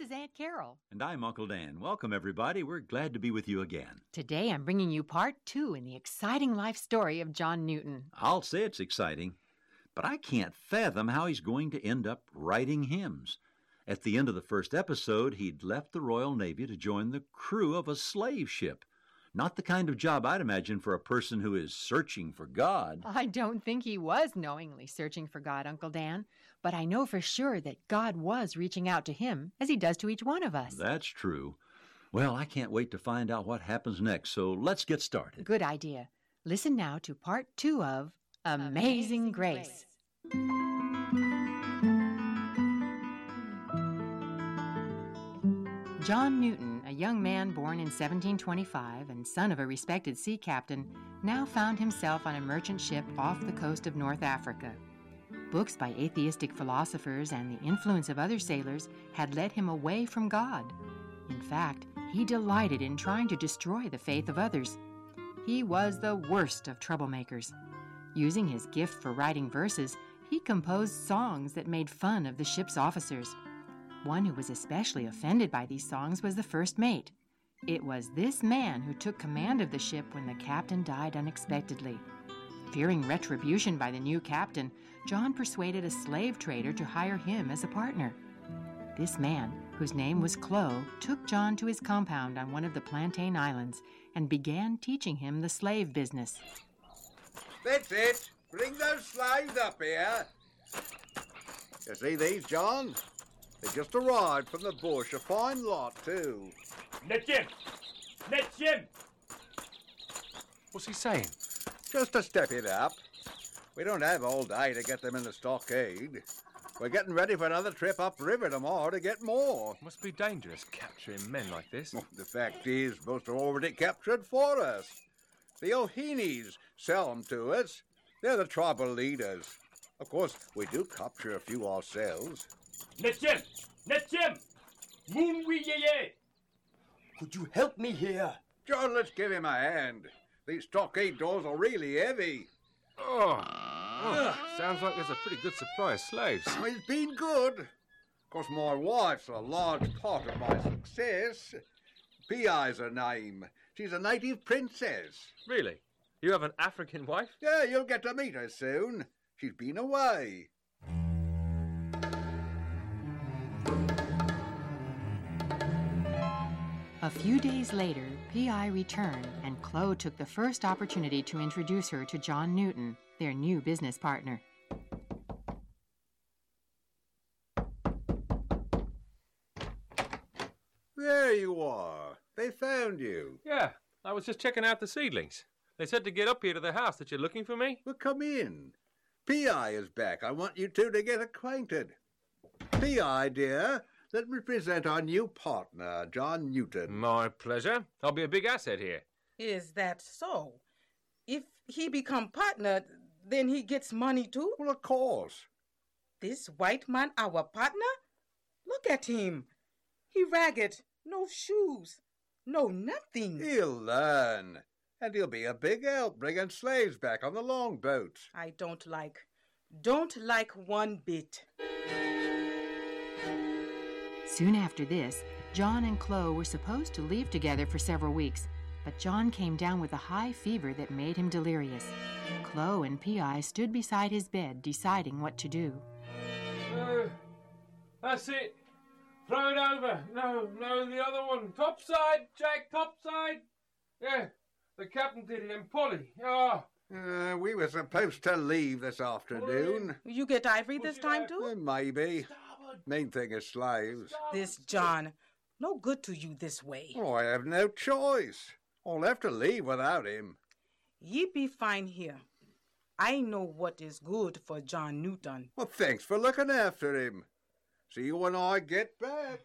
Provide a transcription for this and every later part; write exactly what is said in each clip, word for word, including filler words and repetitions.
is Aunt Carol. And I'm Uncle Dan. Welcome, everybody. We're glad to be with you again. Today I'm bringing you part two in the exciting life story of John Newton. I'll say it's exciting, but I can't fathom how he's going to end up writing hymns. At the end of the first episode, he'd left the Royal Navy to join the crew of a slave ship. Not the kind of job I'd imagine for a person who is searching for God. I don't think he was knowingly searching for God, Uncle Dan, but I know for sure that God was reaching out to him, as he does to each one of us. That's true. Well, I can't wait to find out what happens next, so let's get started. Good idea. Listen now to part two of Amazing, Amazing Grace. Grace. John Newton, a young man born in seventeen twenty-five and son of a respected sea captain, now found himself on a merchant ship off the coast of North Africa. Books by atheistic philosophers and the influence of other sailors had led him away from God. In fact, he delighted in trying to destroy the faith of others. He was the worst of troublemakers. Using his gift for writing verses, he composed songs that made fun of the ship's officers. One who was especially offended by these songs was the first mate. It was this man who took command of the ship when the captain died unexpectedly. Fearing retribution by the new captain, John persuaded a slave trader to hire him as a partner. This man, whose name was Clo, took John to his compound on one of the Plantain Islands and began teaching him the slave business. That's it. Bring those slaves up here. You see these, John? They just arrived from the bush, a fine lot, too. Let Jim! Let Jim! What's he saying? Just to step it up. We don't have all day to get them in the stockade. We're getting ready for another trip upriver tomorrow to get more. Must be dangerous capturing men like this. Well, the fact is, most are already captured for us. The Ohinis sell them to us. They're the tribal leaders. Of course, we do capture a few ourselves. Let Jim! Let Jim! Moon we ye ye! Could you help me here? John, let's give him a hand. These stockade doors are really heavy. Oh, oh sounds like there's a pretty good supply of slaves. Oh, it's been good. Of course, my wife's a large part of my success. Pi's her name. She's a native princess. Really? You have an African wife? Yeah, you'll get to meet her soon. She's been away. A few days later, P I returned, and Clo took the first opportunity to introduce her to John Newton, their new business partner. There you are. They found you. Yeah, I was just checking out the seedlings. They said to get up here to the house. That you're looking for me? Well, come in. P I is back. I want you two to get acquainted. P I, dear, let me present our new partner, John Newton. My pleasure. I'll be a big asset here. Is that so? If he become partner, then he gets money too? Well, of course. This white man our partner? Look at him. He ragged, no shoes, no nothing. He'll learn. And he'll be a big help bringing slaves back on the longboats. I don't like, don't like one bit. Soon after this, John and Clo were supposed to leave together for several weeks, but John came down with a high fever that made him delirious. Clo and P I stood beside his bed, deciding what to do. Uh, that's it. Throw it over. No, no, the other one. Topside, Jack, topside. Yeah, the captain did it, and Polly. Ah. Oh. Uh, we were supposed to leave this afternoon. You get ivory this time too? Uh, maybe. Main thing is slaves. This John, no good to you this way. Oh, I have no choice. I'll have to leave without him. Ye be fine here. I know what is good for John Newton. Well, thanks for looking after him. See you when I get back.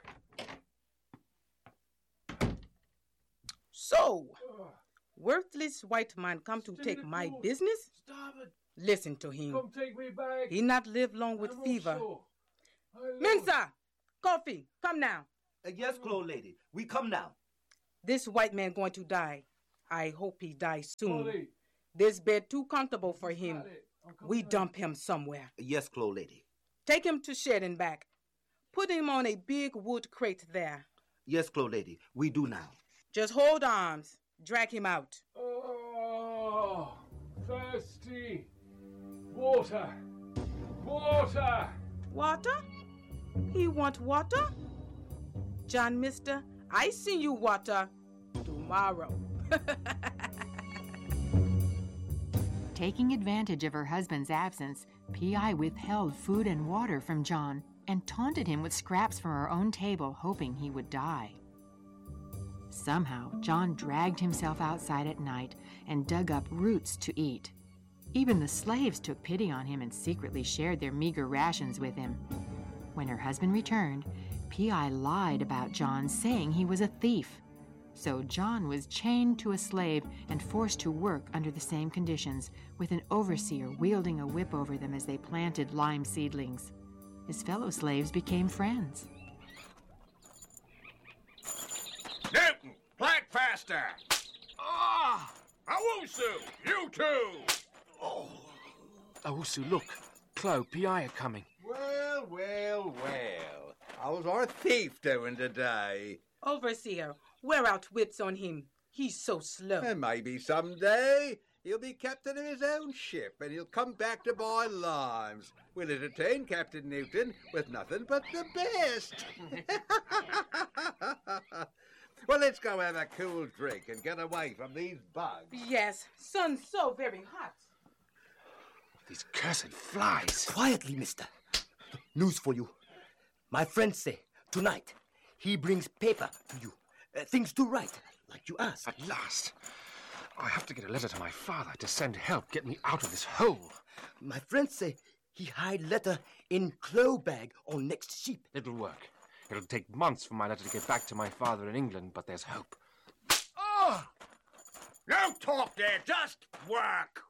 So, worthless white man come to take my business? Stop it. Listen to him. Come take me back. He not live long with I'm fever. sure. Mensa, coffee, come now. Uh, yes, Clo lady. We come now. This white man going to die. I hope he dies soon. Polly. This bed too comfortable for him. We back. dump him somewhere. Yes, Clo lady. Take him to shed and back. Put him on a big wood crate there. Yes, Clo lady, we do now. Just hold arms. Drag him out. Oh, thirsty. Water. Water. Water? He want water? John, mister, I seen you water tomorrow. Taking advantage of her husband's absence, P I withheld food and water from John and taunted him with scraps from her own table, hoping he would die. Somehow, John dragged himself outside at night and dug up roots to eat. Even the slaves took pity on him and secretly shared their meager rations with him. When her husband returned, P I lied about John, saying he was a thief. So John was chained to a slave and forced to work under the same conditions, with an overseer wielding a whip over them as they planted lime seedlings. His fellow slaves became friends. Newton, plant faster! Ah! Awusu, you too! Oh, Owusu, look. Clo, P I are coming. Well, well, well. How's our thief doing today? Overseer, wear out whips on him. He's so slow. And maybe someday he'll be captain of his own ship and he'll come back to buy limes. We'll entertain Captain Newton with nothing but the best. Well, let's go have a cool drink and get away from these bugs. Yes, sun's so very hot. These cursed flies. Quietly, mister. News for you. My friends say, tonight, he brings paper to you. Uh, things to write, like you asked. At last. I have to get a letter to my father to send help get me out of this hole. My friends say he hide letter in clo bag on next sheep. It'll work. It'll take months for my letter to get back to my father in England, but there's hope. Oh! No talk there, just work!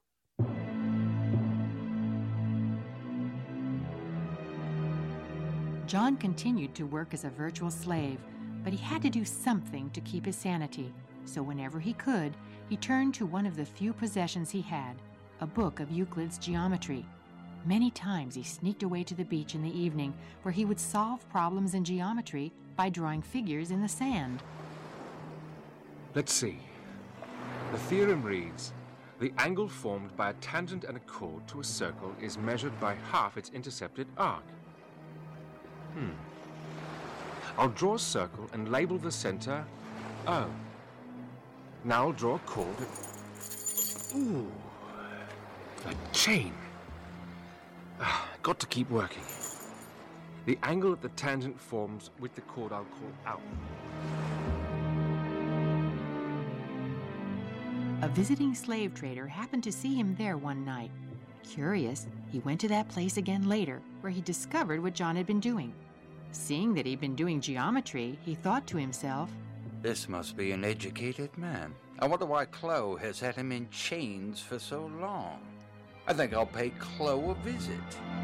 John continued to work as a virtual slave, but he had to do something to keep his sanity. So whenever he could, he turned to one of the few possessions he had, a book of Euclid's geometry. Many times he sneaked away to the beach in the evening, where he would solve problems in geometry by drawing figures in the sand. Let's see. The theorem reads, the angle formed by a tangent and a chord to a circle is measured by half its intercepted arc. Hmm. I'll draw a circle and label the center O. Now I'll draw a chord. Ooh, a chain. Ah, got to keep working. The angle that the tangent forms with the chord I'll call alpha. A visiting slave trader happened to see him there one night. Curious, he went to that place again later, where he discovered what John had been doing. Seeing that he'd been doing geometry, he thought to himself, "This must be an educated man. I wonder why Clo has had him in chains for so long. I think I'll pay Clo a visit."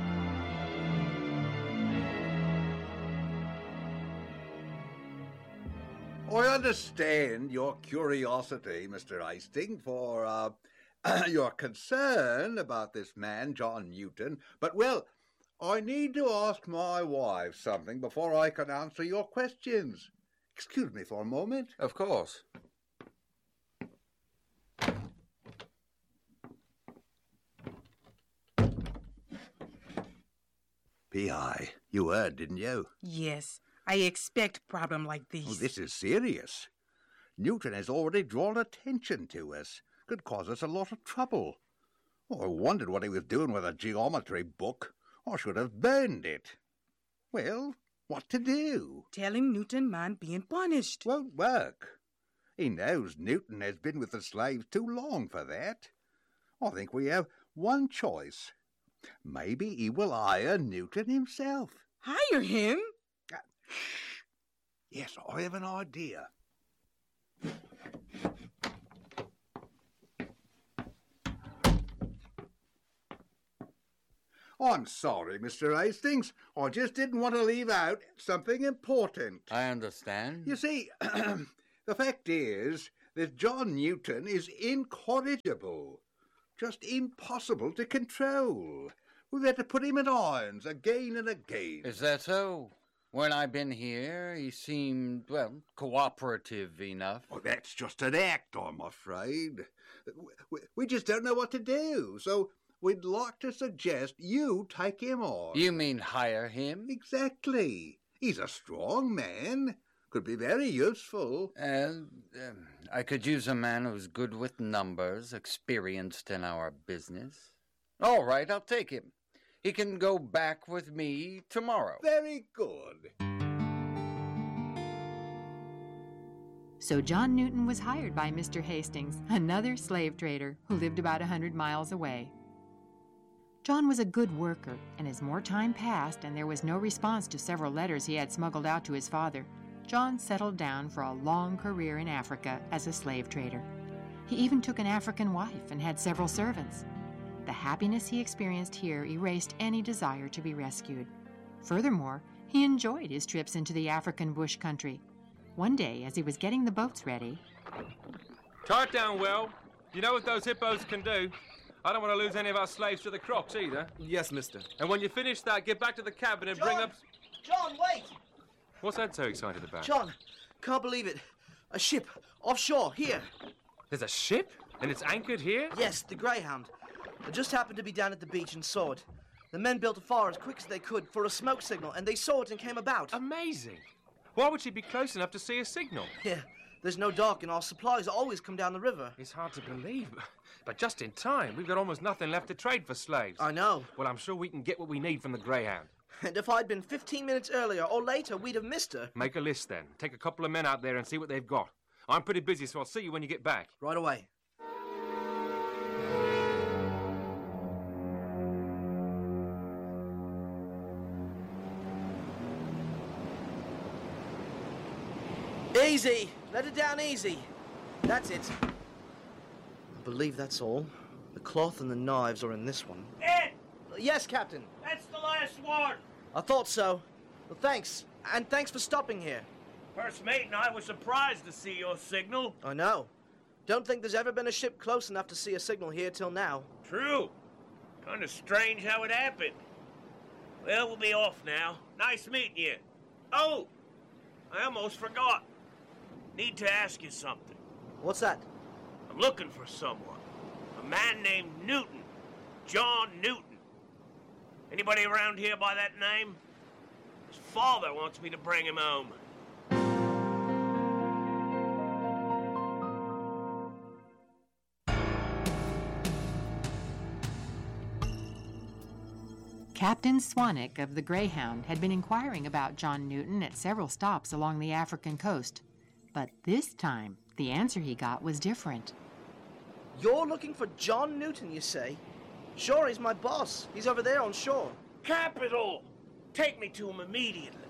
I understand your curiosity, Mister Hastings, for uh, your concern about this man, John Newton, but, well, I need to ask my wife something before I can answer your questions. Excuse me for a moment. Of course. P I, you heard, didn't you? Yes, I expect problem like this. Oh, this is serious. Newton has already drawn attention to us. Could cause us a lot of trouble. Oh, I wondered what he was doing with a geometry book. I should have burned it. Well, what to do? Tell him Newton man being punished. Won't work. He knows Newton has been with the slaves too long for that. I think we have one choice. Maybe he will hire Newton himself. Hire him? Uh, shh. Yes, I have an idea. I'm sorry, Mister Hastings. I just didn't want to leave out something important. I understand. You see, the fact is that John Newton is incorrigible. Just impossible to control. We've had to put him in irons again and again. Is that so? When I've been here, he seemed, well, cooperative enough. Well, that's just an act, I'm afraid. We, we just don't know what to do, so we'd like to suggest you take him on. You mean hire him? Exactly. He's a strong man. Could be very useful. And um, I could use a man who's good with numbers, experienced in our business. All right, I'll take him. He can go back with me tomorrow. Very good. So John Newton was hired by Mister Hastings, another slave trader who lived about a hundred miles away. John was a good worker, and as more time passed and there was no response to several letters he had smuggled out to his father, John settled down for a long career in Africa as a slave trader. He even took an African wife and had several servants. The happiness he experienced here erased any desire to be rescued. Furthermore, he enjoyed his trips into the African bush country. One day, as he was getting the boats ready... Tie it down well. You know what those hippos can do? I don't want to lose any of our slaves to the crocs either. Yes, mister. And when you finish that, get back to the cabin and John! bring up... John, wait! What's that so excited about? John, can't believe it. A ship, offshore, here. There's a ship? And it's anchored here? Yes, the Greyhound. I just happened to be down at the beach and saw it. The men built a fire as quick as they could for a smoke signal, and they saw it and came about. Amazing. Why would she be close enough to see a signal? Yeah, there's no dock, and our supplies always come down the river. It's hard to believe, but just in time. We've got almost nothing left to trade for slaves. I know. Well, I'm sure we can get what we need from the Greyhound. And if I'd been fifteen minutes earlier or later, we'd have missed her. Make a list, then. Take a couple of men out there and see what they've got. I'm pretty busy, so I'll see you when you get back. Right away. Easy! Let it down easy. That's it. I believe that's all. The cloth and the knives are in this one. Ed! Yes, Captain. That's the last one! I thought so. Well, thanks. And thanks for stopping here. First mate and I were surprised to see your signal. I know. Don't think there's ever been a ship close enough to see a signal here till now. True. Kind of strange how it happened. Well, we'll be off now. Nice meeting you. Oh! I almost forgot. Need to ask you something. What's that? I'm looking for someone. A man named Newton. John Newton. Anybody around here by that name? His father wants me to bring him home. Captain Swanwick of the Greyhound had been inquiring about John Newton at several stops along the African coast. But this time, the answer he got was different. You're looking for John Newton, you say? Sure, he's my boss. He's over there on shore. Capital! Take me to him immediately.